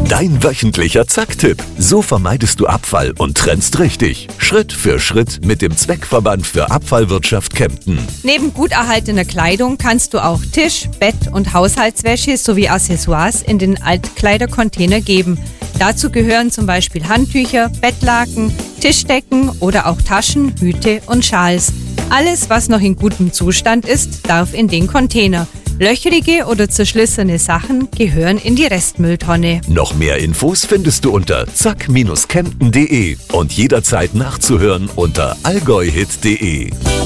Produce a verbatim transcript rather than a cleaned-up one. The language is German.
Dein wöchentlicher Zack-Tipp. So vermeidest du Abfall und trennst richtig. Schritt für Schritt mit dem Zweckverband für Abfallwirtschaft Kempten. Neben gut erhaltener Kleidung kannst du auch Tisch-, Bett- und Haushaltswäsche sowie Accessoires in den Altkleidercontainer geben. Dazu gehören zum Beispiel Handtücher, Bettlaken, Tischdecken oder auch Taschen, Hüte und Schals. Alles, was noch in gutem Zustand ist, darf in den Container. Löcherige oder zerschlissene Sachen gehören in die Restmülltonne. Noch mehr Infos findest du unter zack Bindestrich kempten punkt de und jederzeit nachzuhören unter allgäuhit punkt de.